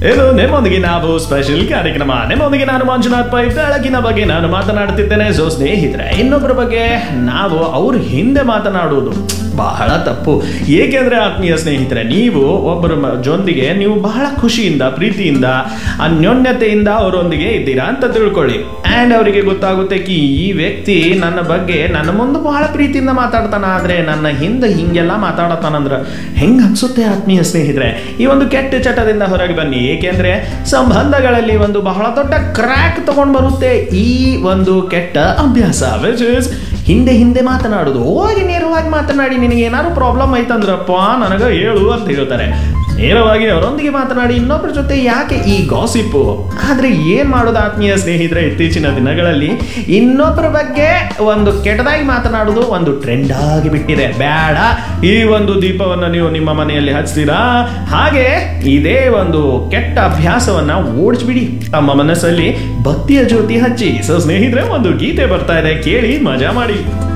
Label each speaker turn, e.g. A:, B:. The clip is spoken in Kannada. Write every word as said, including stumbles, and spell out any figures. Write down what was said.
A: ಇದು ನಿಮ್ಮೊಂದಿಗೆ ನಾವು ಸ್ಪೆಷಲ್ ಕಾರ್ಯಕ್ರಮ. ನಿಮ್ಮೊಂದಿಗೆ ನಾನು ಮಂಜುನಾಥ್ ಪೈ. ಬೆಳಗಿನ ಬಗ್ಗೆ ನಾನು ಮಾತನಾಡ್ತಿದ್ದೇನೆ. ಸೊ ಸ್ನೇಹಿತರೆ, ಇನ್ನೊಬ್ಬರ ಬಗ್ಗೆ ನಾವು ಅವ್ರ ಹಿಂದೆ ಮಾತನಾಡುವುದು ಬಹಳ ತಪ್ಪು. ಏಕೆಂದ್ರೆ ಆತ್ಮೀಯ ಸ್ನೇಹಿತರೆ, ನೀವು ಒಬ್ಬರ ಜೊಂದಿಗೆ ನೀವು ಬಹಳ ಖುಷಿಯಿಂದ, ಪ್ರೀತಿಯಿಂದ, ಅನ್ಯೋನ್ಯತೆಯಿಂದ ಅವರೊಂದಿಗೆ ಇದ್ದೀರಾ ಅಂತ ತಿಳ್ಕೊಳ್ಳಿ. ಅಂಡ್ ಅವರಿಗೆ ಗೊತ್ತಾಗುತ್ತೆ ಕಿ ಈ ವ್ಯಕ್ತಿ ನನ್ನ ಬಗ್ಗೆ ನನ್ನ ಮುಂದೆ ಬಹಳ ಪ್ರೀತಿಯಿಂದ ಮಾತಾಡ್ತಾನ, ಆದ್ರೆ ನನ್ನ ಹಿಂದೆ ಹಿಂಗೆಲ್ಲ ಮಾತಾಡತಾನಂದ್ರ ಹೆಂಗ್ ಅನ್ಸುತ್ತೆ ಆತ್ಮೀಯ ಸ್ನೇಹಿತರೆ? ಈ ಒಂದು ಕೆಟ್ಟ ಚಟದಿಂದ ಹೊರಗೆ ಬನ್ನಿ. ಏಕೆಂದ್ರೆ ಸಂಬಂಧಗಳಲ್ಲಿ ಒಂದು ಬಹಳ ದೊಡ್ಡ ಕ್ರ್ಯಾಕ್ ತಗೊಂಡ್ ಬರುತ್ತೆ ಈ ಒಂದು ಕೆಟ್ಟ ಅಭ್ಯಾಸ, ವಿಚ್ ಇಸ್ ಹಿಂದೆ ಹಿಂದೆ ಮಾತನಾಡುದು. ಹೋಗಿ ನೇರವಾಗಿ ಮಾತನಾಡಿ. ನಿನಗೆ ಏನಾದ್ರು ಪ್ರಾಬ್ಲಮ್ ಐತಂದ್ರಪ್ಪ ನನಗ ಹೇಳು ಅಂತ ಹೇಳ್ತಾರೆ. ನೇರವಾಗಿ ಅವರೊಂದಿಗೆ ಮಾತನಾಡಿ. ಇನ್ನೊಬ್ಬರ ಜೊತೆ ಯಾಕೆ ಈ ಗಾಸಿಪ್ಪು? ಆದ್ರೆ ಏನ್ ಮಾಡೋದು ಆತ್ಮೀಯ ಸ್ನೇಹಿತರೆ, ಇತ್ತೀಚಿನ ದಿನಗಳಲ್ಲಿ ಇನ್ನೊಬ್ಬರ ಬಗ್ಗೆ ಒಂದು ಕೆಟ್ಟದಾಗಿ ಮಾತನಾಡುವುದು ಒಂದು ಟ್ರೆಂಡ್ ಆಗಿ ಬಿಟ್ಟಿದೆ. ಬೇಡ, ಈ ಒಂದು ದೀಪವನ್ನ ನೀವು ನಿಮ್ಮ ಮನೆಯಲ್ಲಿ ಹಚ್ತೀರಾ, ಹಾಗೆ ಇದೇ ಒಂದು ಕೆಟ್ಟ ಅಭ್ಯಾಸವನ್ನ ಓಡಿಸ್ಬಿಡಿ. ತಮ್ಮ ಮನಸ್ಸಲ್ಲಿ ಭಕ್ತಿಯ ಜ್ಯೋತಿ ಹಚ್ಚಿ. ಸೊ ಸ್ನೇಹಿತರೆ, ಒಂದು ಗೀತೆ ಬರ್ತಾ ಇದೆ, ಕೇಳಿ ಮಜಾ ಮಾಡಿ.